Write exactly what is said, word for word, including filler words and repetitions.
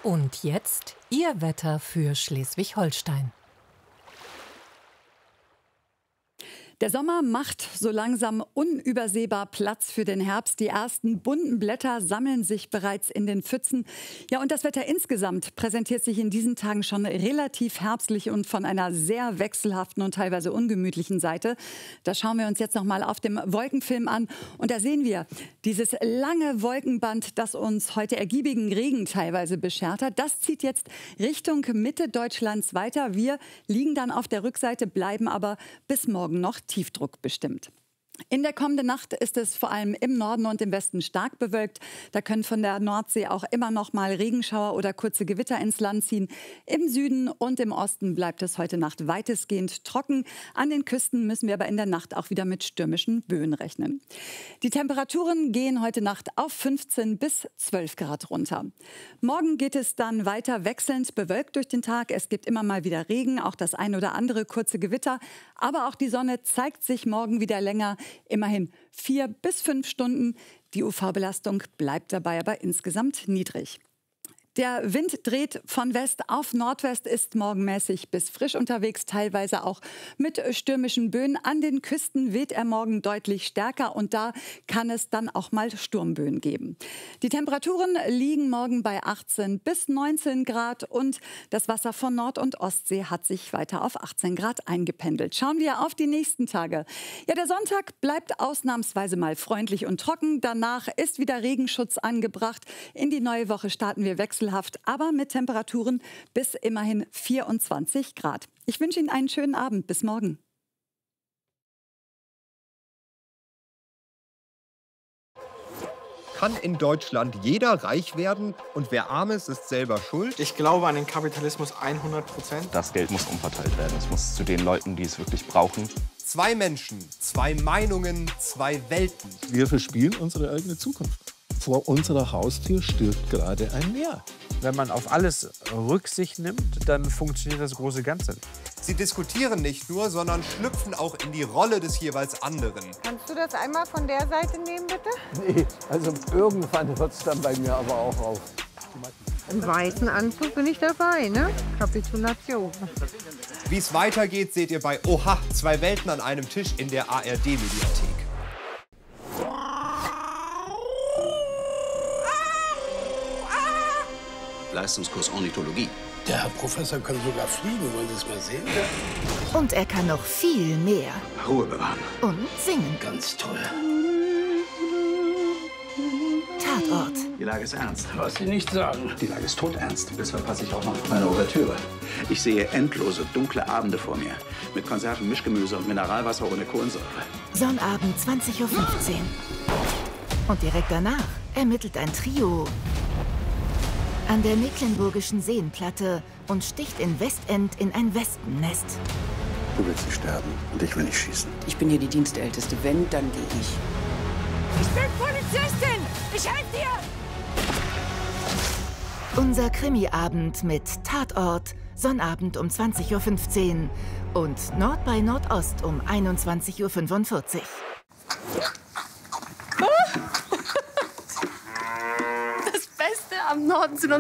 Und jetzt Ihr Wetter für Schleswig-Holstein. Der Sommer macht so langsam unübersehbar Platz für den Herbst. Die ersten bunten Blätter sammeln sich bereits in den Pfützen. Ja, und das Wetter insgesamt präsentiert sich in diesen Tagen schon relativ herbstlich und von einer sehr wechselhaften und teilweise ungemütlichen Seite. Das schauen wir uns jetzt noch mal auf dem Wolkenfilm an. Und da sehen wir dieses lange Wolkenband, das uns heute ergiebigen Regen teilweise beschert hat. Das zieht jetzt Richtung Mitte Deutschlands weiter. Wir liegen dann auf der Rückseite, bleiben aber bis morgen noch Tiefdruck bestimmt. In der kommenden Nacht ist es vor allem im Norden und im Westen stark bewölkt. Da können von der Nordsee auch immer noch mal Regenschauer oder kurze Gewitter ins Land ziehen. Im Süden und im Osten bleibt es heute Nacht weitestgehend trocken. An den Küsten müssen wir aber in der Nacht auch wieder mit stürmischen Böen rechnen. Die Temperaturen gehen heute Nacht auf fünfzehn bis zwölf Grad runter. Morgen geht es dann weiter wechselnd bewölkt durch den Tag. Es gibt immer mal wieder Regen, auch das ein oder andere kurze Gewitter. Aber auch die Sonne zeigt sich morgen wieder länger. Immerhin vier bis fünf Stunden. Die U V-Belastung bleibt dabei aber insgesamt niedrig. Der Wind dreht von West auf Nordwest, ist morgenmäßig bis frisch unterwegs, teilweise auch mit stürmischen Böen. An den Küsten weht er morgen deutlich stärker und da kann es dann auch mal Sturmböen geben. Die Temperaturen liegen morgen bei achtzehn bis neunzehn Grad und das Wasser von Nord- und Ostsee hat sich weiter auf achtzehn Grad eingependelt. Schauen wir auf die nächsten Tage. Ja, der Sonntag bleibt ausnahmsweise mal freundlich und trocken. Danach ist wieder Regenschutz angebracht. In die neue Woche starten wir wechselhaft, aber mit Temperaturen bis immerhin vierundzwanzig Grad. Ich wünsche Ihnen einen schönen Abend. Bis morgen. Kann in Deutschland jeder reich werden und wer arm ist, ist selber schuld? Ich glaube an den Kapitalismus hundert Prozent. Das Geld muss umverteilt werden. Es muss zu den Leuten, die es wirklich brauchen. Zwei Menschen, zwei Meinungen, zwei Welten. Wir verspielen unsere eigene Zukunft. Vor unserer Haustür stirbt gerade ein Meer. Wenn man auf alles Rücksicht nimmt, dann funktioniert das große Ganze nicht. Sie diskutieren nicht nur, sondern schlüpfen auch in die Rolle des jeweils anderen. Kannst du das einmal von der Seite nehmen, bitte? Nee, also irgendwann hört es dann bei mir aber auch auf. Im weißen Anzug bin ich dabei, ne? Kapitulation. Wie es weitergeht, seht ihr bei Oha, zwei Welten an einem Tisch in der A R D-Mediathek. Leistungskurs Ornithologie. Der Herr Professor kann sogar fliegen, wollen Sie es mal sehen? Und er kann noch viel mehr. Ruhe bewahren. Und singen. Ganz toll. Tatort. Die Lage ist ernst. Was Sie nicht sagen. Die Lage ist todernst. Das verpasse ich auch noch meine Ouvertüre. Ich sehe endlose, dunkle Abende vor mir. Mit Konserven, Mischgemüse und Mineralwasser ohne Kohlensäure. Sonnabend zwanzig Uhr fünfzehn. Und direkt danach ermittelt ein Trio an der Mecklenburgischen Seenplatte und sticht in Westend in ein Wespennest. Du willst nicht sterben und ich will nicht schießen. Ich bin hier die Dienstälteste. Wenn, dann gehe ich. Ich bin Polizistin! Ich helfe dir! Unser Krimiabend mit Tatort, Sonnabend um zwanzig Uhr fünfzehn und Nord bei Nordost um einundzwanzig Uhr fünfundvierzig. Das Beste am Norden sind